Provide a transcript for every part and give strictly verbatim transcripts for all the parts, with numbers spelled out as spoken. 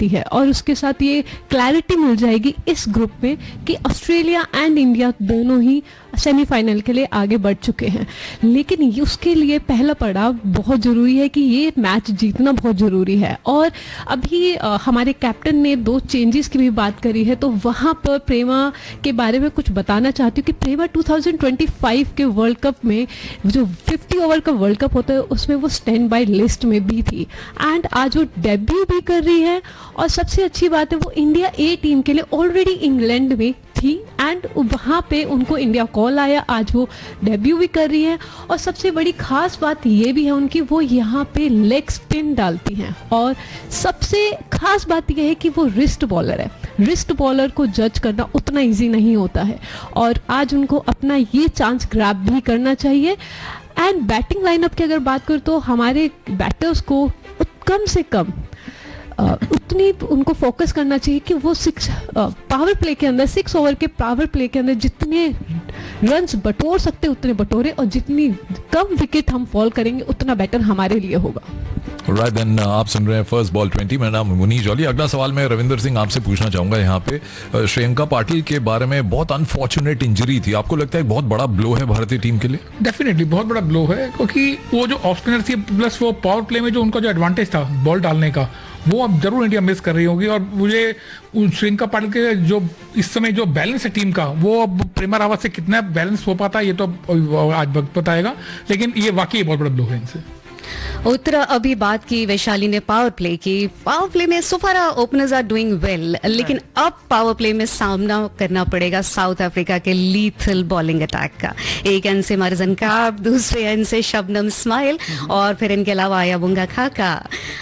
जाती है और उसके साथ ये क्लैरिटी मिल जाएगी इस ग्रुप में कि ऑस्ट्रेलिया एंड इंडिया दोनों ही सेमीफाइनल के लिए आगे बढ़ चुके हैं। लेकिन उसके लिए पहला पड़ाव बहुत ज़रूरी है कि ये मैच जीतना बहुत ज़रूरी है। और अभी आ, हमारे कैप्टन ने दो चेंजेस की भी बात करी है, तो वहाँ पर प्रेमा के बारे में कुछ बताना चाहती हूँ कि प्रेमा टू थाउजेंड ट्वेंटी फाइव के वर्ल्ड कप में जो फिफ्टी ओवर का वर्ल्ड कप होता है उसमें वो स्टैंड बाय लिस्ट में भी थी एंड आज वो डेब्यू भी कर रही है। और सबसे अच्छी बात है वो इंडिया ए टीम के लिए ऑलरेडी इंग्लैंड में थी एंड वहाँ पे उनको इंडिया कॉल आया, आज वो डेब्यू भी कर रही है। और सबसे बड़ी खास बात ये भी है उनकी, वो यहाँ पे लेग स्पिन डालती हैं और सबसे खास बात यह है कि वो रिस्ट बॉलर है। रिस्ट बॉलर को जज करना उतना इजी नहीं होता है और आज उनको अपना ये चांस ग्रैब भी करना चाहिए। एंड बैटिंग लाइनअप की अगर बात करूँ तो हमारे बैटर्स को कम से कम Uh, उतनी उनको फोकस करना चाहिए कि वो सिक्स पावर प्ले के अंदर सिक्स ओवर के पावर प्ले के अंदर जितने रन्स बटोर सकते उतने बटोरे और जितनी कम विकेट हम फॉल करेंगे उतना बेटर हमारे लिए होगा। राइट देन आप सुन रहे हैं फर्स्ट बॉल ट्वेंटी। मेरा नाम मुनीश जॉली। अगला सवाल मैं रविंदर सिंह आपसे पूछना चाहूंगा। यहाँ पे श्रेयंका पाटिल के बारे में बहुत अनफॉर्चुनेट इंजरी थी, आपको लगता है बहुत बड़ा ब्लो है भारतीय टीम के लिए? डेफिनेटली बहुत बड़ा ब्लो है क्योंकि वो जो ऑफ स्पिनर थी प्लस वो पावर प्ले में जो उनका जो एडवांटेज था बॉल डालने का वो अब जरूर इंडिया मिस कर रही होगी। और मुझे श्रेयंका पाटिल के जो इस समय जो बैलेंस है टीम का वो अब प्रेमा रावत से कितना बैलेंस हो पाता है ये तो आज वक्त बताएगा, लेकिन ये वाकई बहुत बड़ा ब्लो है इनसे। उत्तरा अभी बात की वैशाली ने पावर प्ले की। पावर प्ले में सुफारा ओपनर्स आर डूइंग वेल, लेकिन अब पावर प्ले में सामना करना पड़ेगा साउथ अफ्रीका के लीथल बॉलिंग अटैक का। एक एंड से मार्जन काब, दूसरे एंड से शबनम इस्माइल और फिर इनके अलावा आयाबुंगा खाका।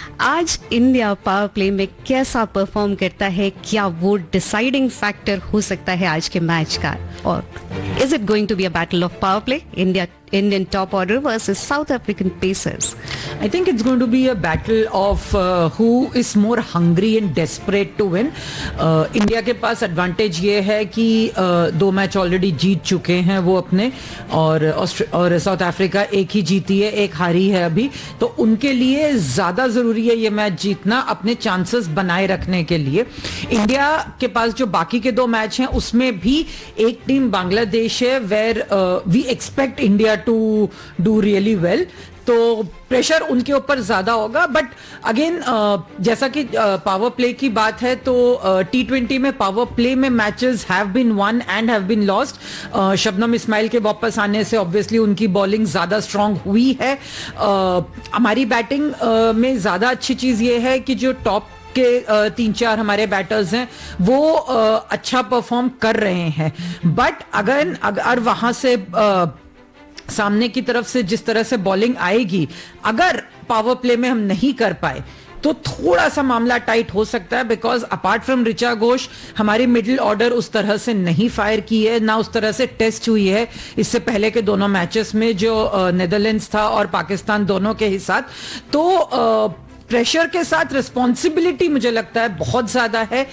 आज इंडिया पावर प्ले में कैसा परफॉर्म करता है, क्या वो डिसाइडिंग फैक्टर हो सकता है आज के मैच का? और is it going to be a battle of power play, India Indian top order versus South African pacers? I think it's going to be a battle of uh, who is more hungry and desperate to win. uh, India के पास advantage ये है कि uh, दो match already जीत चुके हैं वो अपने, और और साउथ अफ्रीका एक ही जीती है, एक हारी है अभी, तो उनके लिए ज़्यादा ज़रूरी है ये मैच जीतना अपने चांसेस बनाए रखने के लिए। इंडिया के पास जो बाकी के दो मैच हैं उसमें भी एक टीम बांग्लादेश है where we expect India to do really well, तो प्रेशर उनके ऊपर ज्यादा होगा। बट अगेन जैसा कि पावर uh, प्ले की बात है तो टी ट्वेंटी में पावर प्ले में matches have been one and have been lost. Shabnam Ismail के वापस आने से ऑब्वियसली उनकी बॉलिंग ज्यादा स्ट्रांग हुई है। uh, हमारी बैटिंग uh, में ज्यादा अच्छी चीज ये है कि जो टॉप के तीन चार हमारे बैटर्स हैं वो अच्छा परफॉर्म कर रहे हैं। बट अगर अगर वहां से आ, सामने की तरफ से जिस तरह से बॉलिंग आएगी, अगर पावर प्ले में हम नहीं कर पाए तो थोड़ा सा मामला टाइट हो सकता है, because apart from Richa Ghosh हमारी मिडिल ऑर्डर उस तरह से नहीं फायर की है, ना उस तरह से टेस्ट हुई है इससे पहले के दोनों मैचेस में जो नेदरलैंड्स था और पाकिस्तान दोनों के ही साथ। तो आ, प्रेशर के साथ रिस्पॉन्सिबिलिटी मुझे लगता है बहुत ज्यादा है।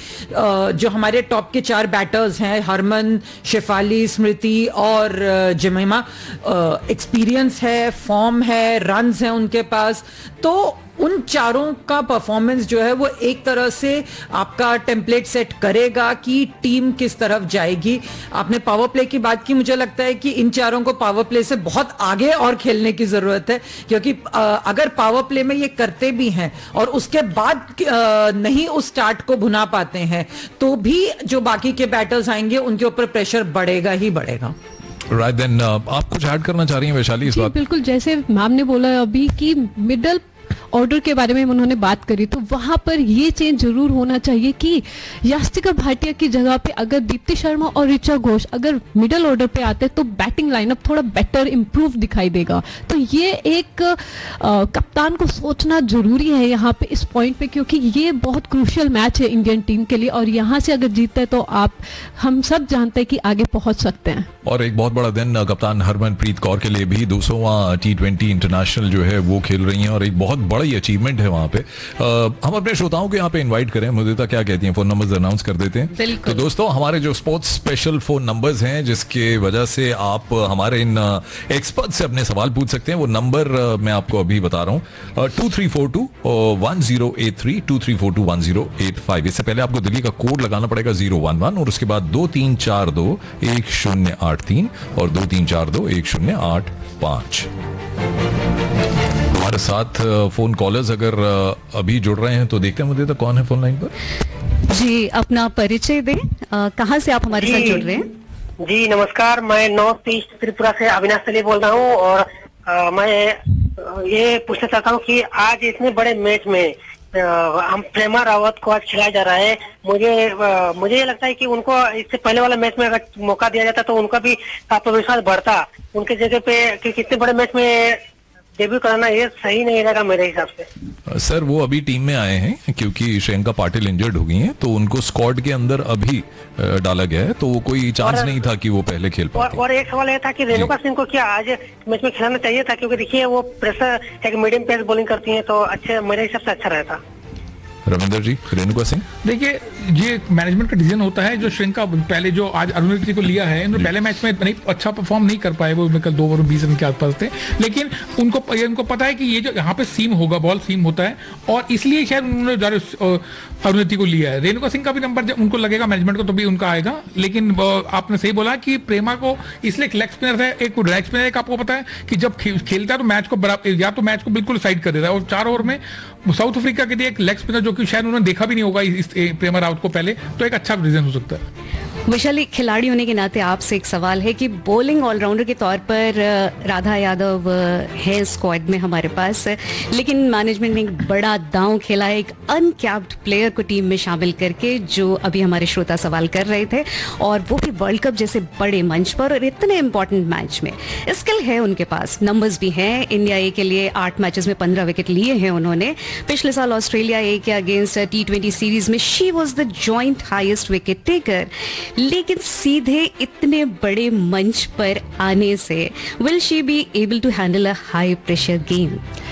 जो हमारे टॉप के चार बैटर्स हैं, हरमन, शेफाली, स्मृति और जमीमा, एक्सपीरियंस है, फॉर्म है, रन्स हैं उनके पास, तो उन चारों का परफॉर्मेंस जो है वो एक तरह से आपका टेम्पलेट सेट करेगा कि टीम किस तरफ जाएगी। आपने पावर प्ले की बात की, मुझे लगता है कि इन चारों को पावर प्ले से बहुत आगे और खेलने की जरूरत है, क्योंकि अगर पावर प्ले में ये करते भी हैं और उसके बाद नहीं उस स्टार्ट को भुना पाते हैं तो भी जो बाकी के बैटर्स आएंगे उनके ऊपर प्रेशर बढ़ेगा ही बढ़ेगा। राइट देन आप कुछ ऐड करना चाह रही हैं वैशाली इस बात? बिल्कुल, जैसे मैम ने बोला अभी कि मिडल ऑर्डर के बारे में उन्होंने बात करी, तो वहां पर ये चेंज जरूर होना चाहिए कि यास्तिका भाटिया की जगह पे अगर दीप्ति शर्मा और ऋचा घोष अगर मिडिल ऑर्डर पे आते तो बैटिंग लाइनअप थोड़ा बेटर इंप्रूव दिखाई देगा। तो ये एक आ, कप्तान को सोचना जरूरी है यहाँ पे इस पॉइंट पे, क्योंकि ये बहुत क्रूशियल मैच है इंडियन टीम के लिए और यहाँ से अगर जीतते हैं तो आप हम सब जानते हैं कि आगे पहुंच सकते हैं। और एक बहुत बड़ा दिन कप्तान हरमनप्रीत कौर के लिए भी, दो सौवां टी ट्वेंटी इंटरनेशनल जो है वो खेल रही हैं और एक बहुत बहुत बड़ी अचीवमेंट है वहाँ पे। uh, हम अपने श्रोताओं को यहाँ पे इनवाइट करें, मुदिता क्या कहती हैं, फोन नंबर्स अनाउंस कर देते हैं। तो दोस्तों हमारे जो स्पोर्ट्स स्पेशल फोन नंबर्स हैं जिसके वजह से आप हमारे इन एक्सपर्ट से अपने सवाल पूछ सकते हैं, वो नंबर uh, मैं आपको अभी बता रहा हूँ, to three four to one zero eight three to three four to one zero eight five. इससे पहले आपको दिल्ली का कोड लगाना पड़ेगा जीरो वन वन और उसके बाद दो तीन चार दो एक शून्य आठ तीन और दो तीन चार दो एक शून्य आठ पांच। हमारे साथ फोन कॉलर्स अगर अभी जुड़ रहे हैं तो देखते हैं मुझे तो कौन है फोन लाइन पर। जी अपना परिचय दें, कहां से आप हमारे साथ जुड़ रहे हैं? जी नमस्कार, मैं नॉर्थ ईस्ट त्रिपुरा से अविनाश तली बोल रहा हूँ और आ, मैं ये पूछना चाहता हूँ कि आज इतने बड़े मैच में हम प्रेमा रावत को आज खिलाया जा रहा है। मुझे आ, मुझे ये लगता है कि उनको इससे पहले वाले मैच में अगर मौका दिया जाता तो उनका भी आत्मविश्वास बढ़ता उनके जगह पे, क्योंकि इतने बड़े मैच में डेब्यू कराना ये सही नहीं रहेगा मेरे हिसाब से। सर वो अभी टीम में आए हैं क्योंकि श्रेयंका पाटिल इंजर्ड हो गई हैं, तो उनको स्क्वाड के अंदर अभी डाला गया है, तो कोई चांस नहीं था कि वो पहले खेल पाते। और, और एक सवाल यह था कि रेणुका सिंह को क्या आज मैच में खिलाना चाहिए था, क्योंकि देखिए वो प्रेशर एक मीडियम पेस बॉलिंग करती है तो अच्छे मेरे हिसाब से अच्छा रहता। रविंदर जी, रेणुका सिंह, देखिए ये मैनेजमेंट का डिसीजन होता है। जो श्रीलंका पहले जो आज अरुणिति को लिया है, उन्होंने पहले मैच में नहीं अच्छा परफॉर्म नहीं कर पाए, वो कल दो ओवर बीस रन के आसपास थे, लेकिन उनको उनको पता है कि ये जो यहाँ पे सीम होगा, बॉल सीम होता है और इसलिए शायद उन्होंने अरुणिति को लिया है। रेणुका सिंह का भी नंबर जब उनको लगेगा मैनेजमेंट को तो भी उनका आएगा, लेकिन आपने सही बोला कि प्रेमा को इसलिए लेग स्पिनर है, एक लेग स्पिनर एक आपको पता है कि जब खेलता है तो मैच को बराबर या तो मैच को बिल्कुल साइड कर देता है, और चार ओवर में साउथ अफ्रीका के लिए एक लेग स्पिनर जो कि शायद उन्होंने देखा भी नहीं होगा इस प्रेमा रावत को पहले, तो एक अच्छा रीजन हो सकता है। वैशाली, खिलाड़ी होने के नाते आपसे एक सवाल है कि बॉलिंग ऑलराउंडर के तौर पर राधा यादव है स्क्वाड में हमारे पास, लेकिन मैनेजमेंट ने एक बड़ा दांव खेला है एक अनकैप्ड प्लेयर को टीम में शामिल करके, जो अभी हमारे श्रोता सवाल कर रहे थे, और वो भी वर्ल्ड कप जैसे बड़े मंच पर और इतने इंपॉर्टेंट मैच में। स्किल है उनके पास, नंबर्स भी हैं। इंडिया ए के लिए आठ मैचेस में पंद्रह विकेट लिए हैं उन्होंने। पिछले साल ऑस्ट्रेलिया ए के अगेंस्ट टी ट्वेंटी सीरीज में she was the joint highest wicket taker, लेकिन सीधे इतने बड़े मंच पर आने से will she be able to handle a high pressure game?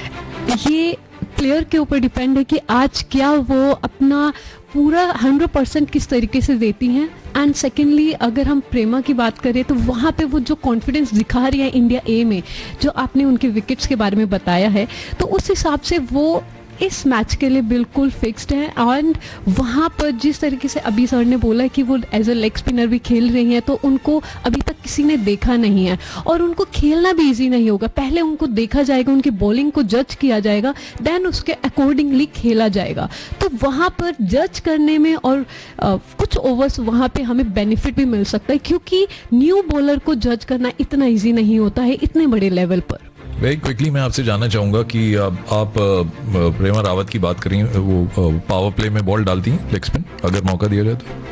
ये प्लेयर के ऊपर डिपेंड है कि आज क्या वो अपना पूरा हंड्रेड परसेंट किस तरीके से देती हैं। एंड सेकेंडली अगर हम प्रेमा की बात करें तो वहाँ पे वो जो कॉन्फिडेंस दिखा रही है इंडिया ए में, जो आपने उनके विकेट्स के बारे में बताया है, तो उस हिसाब से वो इस मैच के लिए बिल्कुल फिक्स्ड है। एंड वहाँ पर जिस तरीके से अभी सर ने बोला कि वो एज अ लेग स्पिनर भी खेल रही हैं, तो उनको अभी तक किसी ने देखा नहीं है और उनको खेलना भी इजी नहीं होगा। पहले उनको देखा जाएगा, उनकी बॉलिंग को जज किया जाएगा, देन उसके अकॉर्डिंगली खेला जाएगा। तो वहाँ पर जज करने में और आ, कुछ ओवर्स वहाँ पे हमें बेनिफिट भी मिल सकता है, क्योंकि न्यू बॉलर को जज करना इतना ईजी नहीं होता है इतने बड़े लेवल पर। वेरी क्विकली मैं आपसे जानना चाहूंगा कि आप प्रेमा रावत की बात करें, वो पावर प्ले में बॉल डालती हैं लेग स्पिन अगर मौका दिया जाए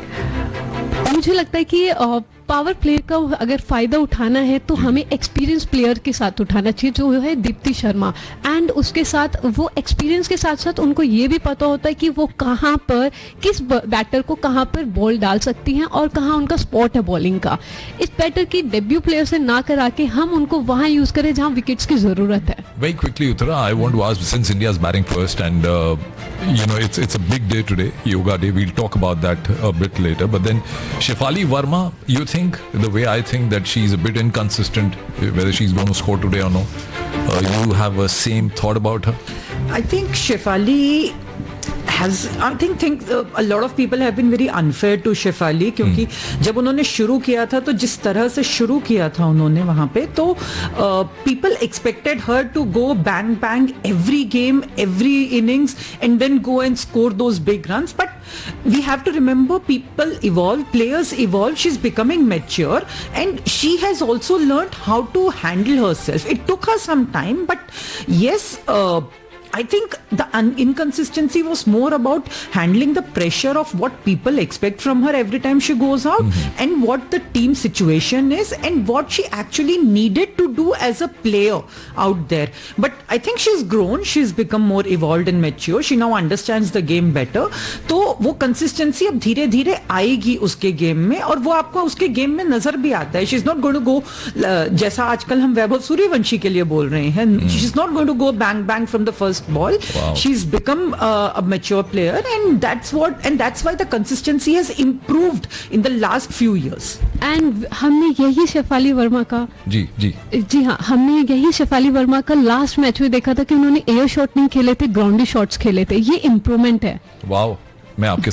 तो? मुझे लगता है कि पावर प्ले का अगर फायदा उठाना है तो हमें एक्सपीरियंस प्लेयर के साथ उठाना चाहिए, जो है दीप्ति शर्मा। एंड उसके साथ वो एक्सपीरियंस के साथ साथ उनको ये भी पता होता है कि वो कहाँ पर किस बैटर को कहाँ पर बॉल डाल सकती हैं और कहाँ उनका स्पॉट है बॉलिंग का। इस बैटर की डेब्यू प्लेयर से ना करा के हम उनको वहाँ यूज करें जहाँ विकेट्स की जरूरत है। Very quickly Uttara, I want to ask, since India is batting first and you know it's it's a big day today, yoga day, we'll talk about that a bit later, but then Shefali Verma, you think the way I think that she's a bit inconsistent whether she's going to score today or no, uh, you have a same thought about her? I think Shefali has, I think think uh, a lot of people have been very unfair to Shefali, क्योंकि hmm. जब उन्होंने शुरू किया था तो जिस तरह से शुरू किया था उन्होंने वहाँ पे, तो uh, people expected her to go bang bang every game, every innings and then go and score those big runs. But we have to remember, people evolve, players evolve, she's becoming mature and she has also learned how to handle herself. It took her some time, but yes, uh, I think the un- inconsistency was more about handling the pressure of what people expect from her every time she goes out, mm-hmm. and what the team situation is and what she actually needed to do as a player out there. But I think she's grown, she's become more evolved and mature, she now understands the game better. तो वो consistency अब धीरे धीरे आएगी उसके game में, और वो आपको उसके गेम में नजर भी आता है. She's not going to go uh, जैसा आजकल हम वैभव सूर्यवंशी के लिए बोल रहे हैं, mm-hmm. she's not going to go bang bang from the first fast ball. Wow. She's become uh, a mature player, and that's what and that's why the consistency has improved in the last few years. And हमने यही शेफाली वर्मा का जी जी जी हाँ हमने यही शेफाली वर्मा का last match में देखा था कि उन्होंने एयर शॉट नहीं खेले थे, ग्राउंडी शॉट्स खेले थे. ये इम्प्रूवमेंट है. वाओ, मैं आपके